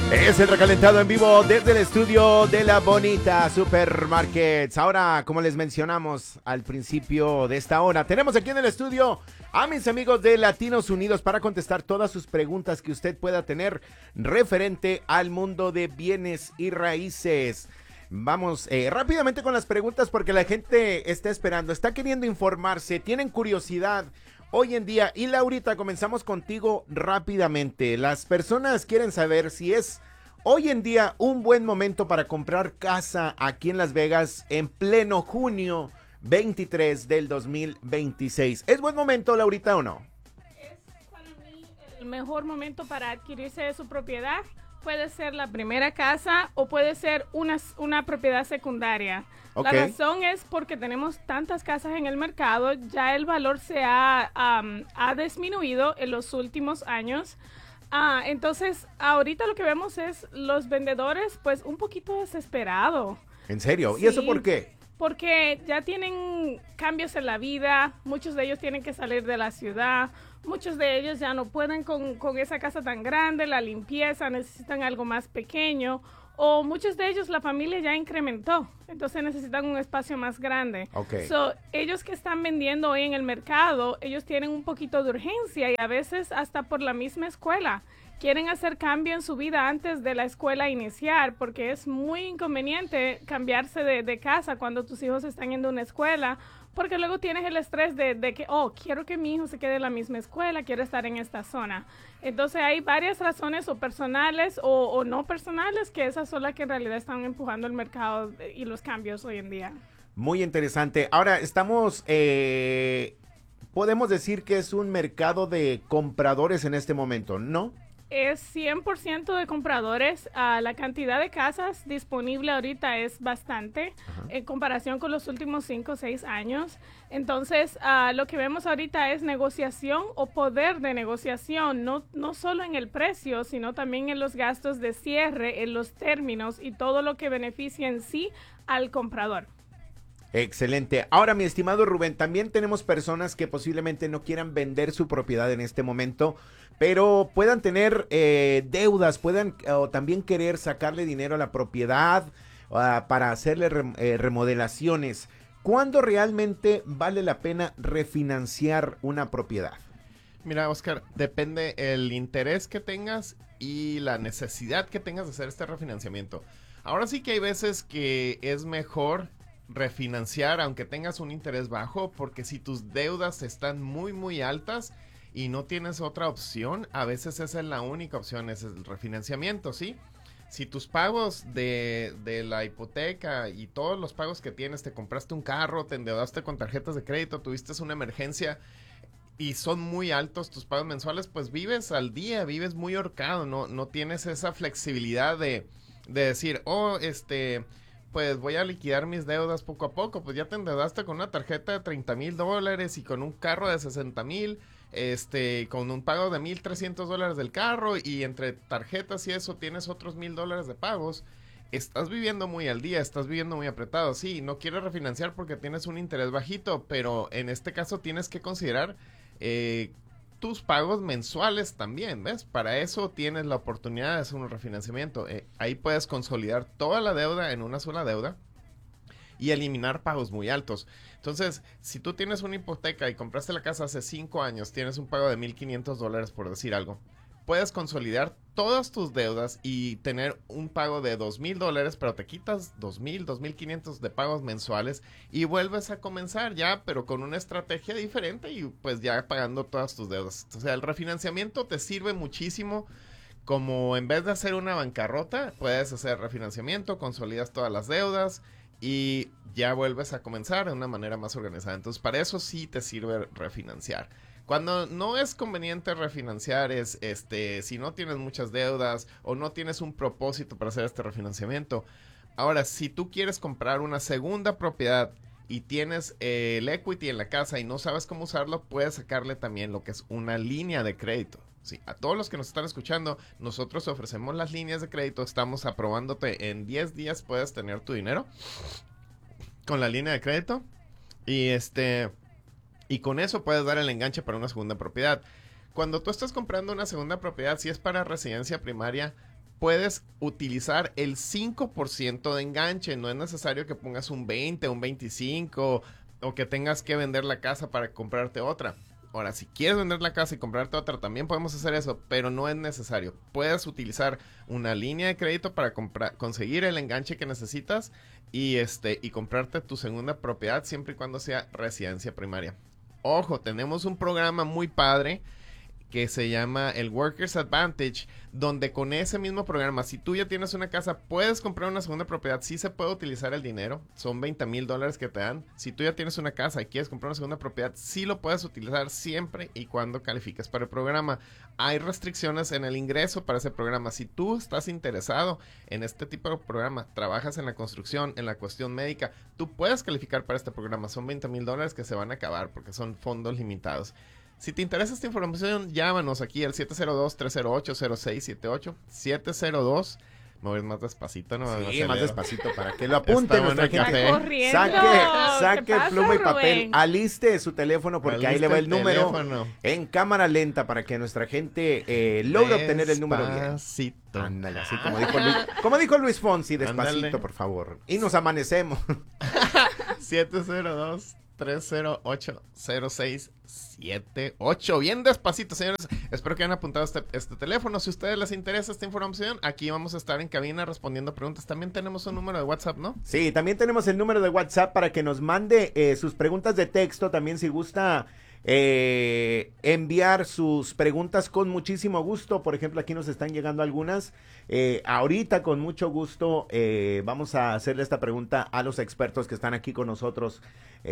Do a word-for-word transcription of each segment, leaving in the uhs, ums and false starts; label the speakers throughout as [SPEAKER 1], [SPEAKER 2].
[SPEAKER 1] Es el recalentado en vivo desde el estudio de La Bonita Supermarkets. Ahora, como les mencionamos al principio de esta hora, tenemos aquí en el estudio a mis amigos de Latinos Unidos para contestar todas sus preguntas que usted pueda tener referente al mundo de bienes y raíces. Vamos eh, rápidamente con las preguntas porque la gente está esperando, está queriendo informarse, tienen curiosidad. Hoy en día, y Laurita, comenzamos contigo rápidamente. Las personas quieren saber si es hoy en día un buen momento para comprar casa aquí en Las Vegas en pleno junio veintitrés del dos mil veintiséis. ¿Es buen momento, Laurita, o no?
[SPEAKER 2] Es para mí el mejor momento para adquirirse su propiedad. Puede ser la primera casa o puede ser una, una propiedad secundaria. Okay. La razón es porque tenemos tantas casas en el mercado, ya el valor se ha, um, ha disminuido en los últimos años. Uh, entonces, ahorita lo que vemos es los vendedores pues un poquito desesperados.
[SPEAKER 1] ¿En serio?
[SPEAKER 2] Sí,
[SPEAKER 1] ¿Y eso por qué?
[SPEAKER 2] Porque ya tienen cambios en la vida, muchos de ellos tienen que salir de la ciudad, muchos de ellos ya no pueden con, con esa casa tan grande, la limpieza, necesitan algo más pequeño, o muchos de ellos la familia ya incrementó, entonces necesitan un espacio más grande.
[SPEAKER 1] Okay.
[SPEAKER 2] So, ellos que están vendiendo hoy en el mercado, ellos tienen un poquito de urgencia y a veces hasta por la misma escuela. Quieren hacer cambio en su vida antes de la escuela iniciar, porque es muy inconveniente cambiarse de, de casa cuando tus hijos están yendo a una escuela, porque luego tienes el estrés de, de que, oh, quiero que mi hijo se quede en la misma escuela, quiero estar en esta zona. Entonces hay varias razones o personales o, o no personales que esas son las que en realidad están empujando el mercado y los cambios hoy en día.
[SPEAKER 1] Muy interesante. Ahora estamos, eh, podemos decir que es un mercado de compradores en este momento, ¿no?
[SPEAKER 2] Es cien por ciento de compradores. Uh, la cantidad de casas disponible ahorita es bastante. Ajá. En comparación con los últimos cinco o seis años. Entonces, uh, lo que vemos ahorita es negociación o poder de negociación, no, no solo en el precio, sino también en los gastos de cierre, en los términos y todo lo que beneficia en sí al comprador.
[SPEAKER 1] Excelente. Ahora, mi estimado Rubén, también tenemos personas que posiblemente no quieran vender su propiedad en este momento, pero puedan tener eh, deudas, puedan o también querer sacarle dinero a la propiedad uh, para hacerle re, eh, remodelaciones. ¿Cuándo realmente vale la pena refinanciar una propiedad?
[SPEAKER 3] Mira, Oscar, depende el interés que tengas y la necesidad que tengas de hacer este refinanciamiento. Ahora sí que hay veces que es mejor refinanciar aunque tengas un interés bajo, porque si tus deudas están muy muy altas y no tienes otra opción, a veces esa es la única opción, es el refinanciamiento, ¿sí? Si tus pagos de, de la hipoteca y todos los pagos que tienes, te compraste un carro, te endeudaste con tarjetas de crédito, tuviste una emergencia y son muy altos tus pagos mensuales, pues vives al día, vives muy ahorcado, no, no tienes esa flexibilidad de, de decir, oh, este... pues voy a liquidar mis deudas poco a poco. Pues ya te endeudaste con una tarjeta de treinta mil dólares y con un carro de sesenta mil, este, con un pago de mil trescientos dólares del carro, y entre tarjetas y eso tienes otros mil dólares de pagos. Estás viviendo muy al día, estás viviendo muy apretado. Sí, no quieres refinanciar porque tienes un interés bajito, pero en este caso tienes que considerar eh, tus pagos mensuales también, ¿ves? Para eso tienes la oportunidad de hacer un refinanciamiento. Eh, ahí puedes consolidar toda la deuda en una sola deuda y eliminar pagos muy altos. Entonces, si tú tienes una hipoteca y compraste la casa hace cinco años, tienes un pago de mil quinientos dólares, por decir algo, puedes consolidar todas tus deudas y tener un pago de dos mil dólares, pero te quitas dos mil, dos mil quinientos de pagos mensuales y vuelves a comenzar ya, pero con una estrategia diferente y pues ya pagando todas tus deudas. O sea, el refinanciamiento te sirve muchísimo, como en vez de hacer una bancarrota, puedes hacer refinanciamiento, consolidas todas las deudas y ya vuelves a comenzar de una manera más organizada. Entonces, para eso sí te sirve refinanciar. Cuando no es conveniente refinanciar es este si no tienes muchas deudas o no tienes un propósito para hacer este refinanciamiento. Ahora, si tú quieres comprar una segunda propiedad y tienes eh, el equity en la casa y no sabes cómo usarlo, puedes sacarle también lo que es una línea de crédito. Sí, a todos los que nos están escuchando, nosotros ofrecemos las líneas de crédito, estamos aprobándote en diez días, puedes tener tu dinero con la línea de crédito y este... y con eso puedes dar el enganche para una segunda propiedad. Cuando tú estás comprando una segunda propiedad, si es para residencia primaria, puedes utilizar el cinco por ciento de enganche. No es necesario que pongas un veinte, un veinticinco o que tengas que vender la casa para comprarte otra. Ahora, si quieres vender la casa y comprarte otra, también podemos hacer eso, pero no es necesario. Puedes utilizar una línea de crédito para comprar, conseguir el enganche que necesitas y, este, y comprarte tu segunda propiedad siempre y cuando sea residencia primaria. Ojo, tenemos un programa muy padre que se llama el Workers Advantage, donde con ese mismo programa, si tú ya tienes una casa, puedes comprar una segunda propiedad. Sí se puede utilizar el dinero, son veinte mil dólares que te dan. Si tú ya tienes una casa y quieres comprar una segunda propiedad, sí lo puedes utilizar siempre y cuando califiques para el programa. Hay restricciones en el ingreso para ese programa. Si tú estás interesado en este tipo de programa, trabajas en la construcción, en la cuestión médica, tú puedes calificar para este programa. Son veinte mil dólares que se van a acabar porque son fondos limitados. Si te interesa esta información, llámanos aquí al siete cero dos, tres cero ocho, cero seis siete ocho. siete cero dos. Me voy más despacito, ¿no?
[SPEAKER 1] Sí, más despacito para que lo apunte nuestra gente.
[SPEAKER 2] Corriendo.
[SPEAKER 1] Saque, saque
[SPEAKER 2] pasa,
[SPEAKER 1] pluma y papel.
[SPEAKER 2] Rubén?
[SPEAKER 1] Aliste su teléfono porque
[SPEAKER 3] Aliste
[SPEAKER 1] ahí le va el,
[SPEAKER 3] el
[SPEAKER 1] número
[SPEAKER 3] teléfono.
[SPEAKER 1] en cámara lenta para que nuestra gente eh, logre obtener el número bien.
[SPEAKER 3] Despacito.
[SPEAKER 1] Ándale, así como dijo Luis, como dijo Luis Fonsi, despacito,
[SPEAKER 3] Ándale.
[SPEAKER 1] por favor. Y nos amanecemos.
[SPEAKER 3] siete cero dos, tres cero ocho, cero seis siete ocho. Bien despacito, señores. Espero que hayan apuntado este, este teléfono. Si a ustedes les interesa esta información, aquí vamos a estar en cabina respondiendo preguntas. También tenemos un número de WhatsApp, ¿no?
[SPEAKER 1] Sí, también tenemos el número de WhatsApp para que nos mande eh, sus preguntas de texto. También si gusta eh, enviar sus preguntas con muchísimo gusto. Por ejemplo, aquí nos están llegando algunas. Eh, ahorita con mucho gusto eh, vamos a hacerle esta pregunta a los expertos que están aquí con nosotros.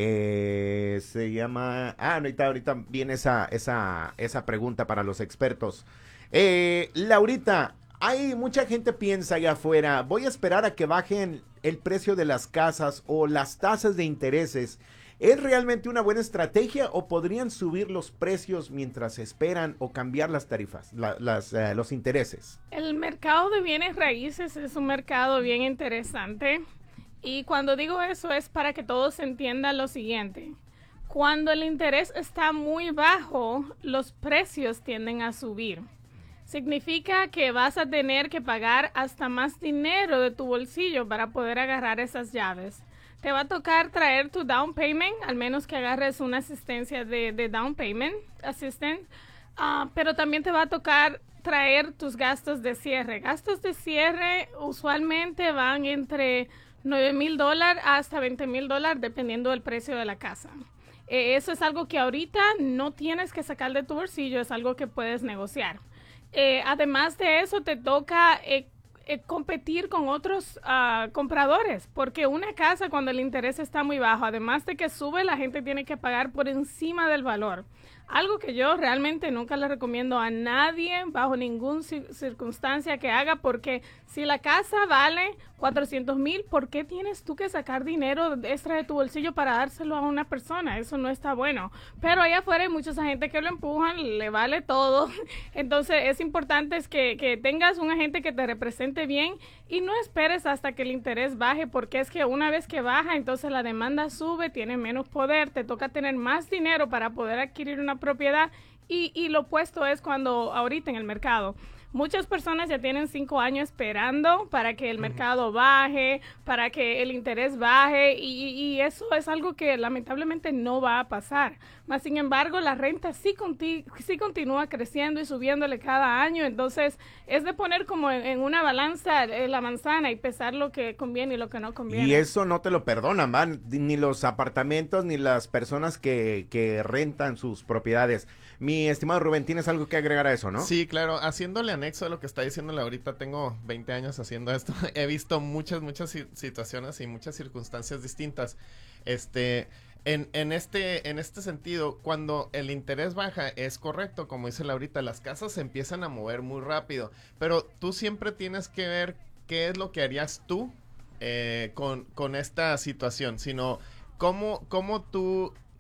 [SPEAKER 1] Eh, se llama... Ah, ahorita, ahorita viene esa, esa, esa pregunta para los expertos. Eh, Laurita, hay mucha gente piensa allá afuera, voy a esperar a que bajen el precio de las casas o las tasas de intereses. ¿Es realmente una buena estrategia o podrían subir los precios mientras esperan o cambiar las tarifas, la, las, uh, los intereses?
[SPEAKER 2] El mercado de bienes raíces es un mercado bien interesante. Y cuando digo eso es para que todos entiendan lo siguiente. Cuando el interés está muy bajo, los precios tienden a subir. Significa que vas a tener que pagar hasta más dinero de tu bolsillo para poder agarrar esas llaves. Te va a tocar traer tu down payment, al menos que agarres una asistencia de, de down payment assistant, uh, pero también te va a tocar traer tus gastos de cierre. Gastos de cierre usualmente van entre nueve mil dólares hasta veinte mil dólares, dependiendo del precio de la casa. Eh, eso es algo que ahorita no tienes que sacar de tu bolsillo, es algo que puedes negociar. Eh, además de eso, te toca eh, eh, competir con otros uh, compradores, porque una casa cuando el interés está muy bajo, además de que sube, la gente tiene que pagar por encima del valor. Algo que yo realmente nunca le recomiendo a nadie bajo ninguna cir- circunstancia que haga, porque si la casa vale cuatrocientos mil, ¿por qué tienes tú que sacar dinero extra de tu bolsillo para dárselo a una persona? Eso no está bueno. Pero allá afuera hay mucha gente que lo empujan, le vale todo. Entonces es importante es que, que tengas un agente que te represente bien y no esperes hasta que el interés baje, porque es que una vez que baja, entonces la demanda sube, tiene menos poder, te toca tener más dinero para poder adquirir una propiedad y, y lo opuesto es cuando ahorita en el mercado. Muchas personas ya tienen cinco años esperando para que el mercado baje, para que el interés baje y, y eso es algo que lamentablemente no va a pasar. Mas, sin embargo, la renta sí, conti- sí continúa creciendo y subiéndole cada año. Entonces, es de poner como en, en una balanza eh, la manzana y pesar lo que conviene y lo que no conviene.
[SPEAKER 1] Y eso no te lo perdonan, ¿van? Ni los apartamentos ni las personas que, que rentan sus propiedades. Mi estimado Rubén, ¿tienes algo que agregar a eso, no?
[SPEAKER 3] Sí, claro. Haciéndole anexo a lo que está diciéndole ahorita, tengo veinte años haciendo esto. He visto muchas, muchas si- situaciones y muchas circunstancias distintas. Este... En, en, este, en este sentido, cuando el interés baja, es correcto, como dice Laurita, las casas se empiezan a mover muy rápido, pero tú siempre tienes que ver qué es lo que harías tú eh, con, con esta situación, sino cómo, cómo tú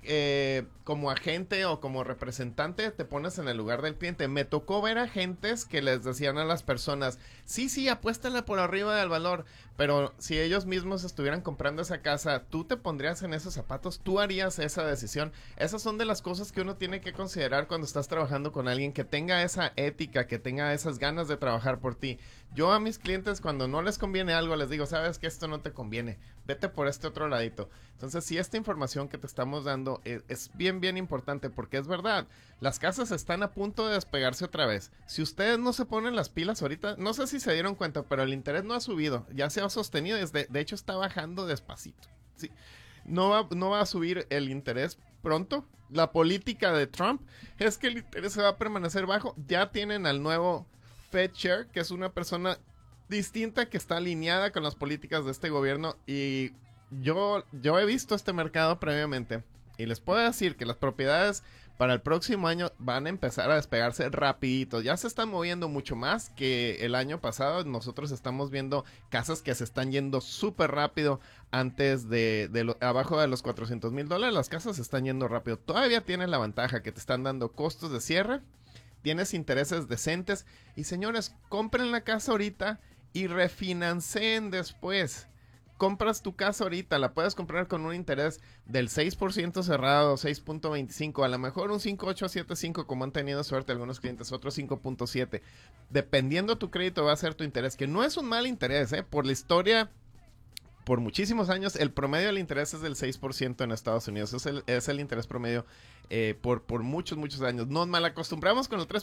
[SPEAKER 3] eh, como agente o como representante te pones en el lugar del cliente. Me tocó ver agentes que les decían a las personas, sí, sí, apuéstale por arriba del valor, pero si ellos mismos estuvieran comprando esa casa, ¿tú te pondrías en esos zapatos? ¿Tú harías esa decisión? Esas son de las cosas que uno tiene que considerar cuando estás trabajando con alguien que tenga esa ética, que tenga esas ganas de trabajar por ti. Yo a mis clientes, cuando no les conviene algo, les digo, sabes que esto no te conviene, vete por este otro ladito. Entonces, si esta información que te estamos dando es, es bien, bien importante, porque es verdad, las casas están a punto de despegarse otra vez. Si ustedes no se ponen las pilas ahorita, no sé si se dieron cuenta, pero el interés no ha subido, ya se ha sostenido, desde, de hecho está bajando despacito. Sí. No va, no va a subir el interés pronto. La política de Trump es que el interés se va a permanecer bajo. Ya tienen al nuevo Fed Chair, que es una persona distinta que está alineada con las políticas de este gobierno, y yo, yo he visto este mercado previamente y les puedo decir que las propiedades para el próximo año van a empezar a despegarse rapidito. Ya se están moviendo mucho más que el año pasado. Nosotros estamos viendo casas que se están yendo súper rápido antes de, de lo, abajo de los cuatrocientos mil dólares. Las casas se están yendo rápido. Todavía tienes la ventaja que te están dando costos de cierre, tienes intereses decentes, y señores, compren la casa ahorita y refinanceen después. Compras tu casa ahorita, la puedes comprar con un interés del seis por ciento cerrado, seis punto veinticinco, a lo mejor un cinco punto ocho siete cinco, como han tenido suerte algunos clientes, otros cinco punto siete. Dependiendo tu crédito va a ser tu interés, que no es un mal interés, ¿eh? Por la historia, por muchísimos años, el promedio del interés es del seis por ciento en Estados Unidos. Es el, es el interés promedio eh, por, por muchos, muchos años. Nos malacostumbramos con el tres